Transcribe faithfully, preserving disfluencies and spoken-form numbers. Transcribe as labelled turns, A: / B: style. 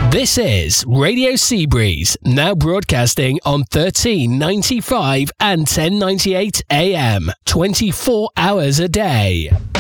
A: This is Radio Seabreeze, now broadcasting on thirteen ninety-five and ten ninety-eight A M, twenty-four hours a day.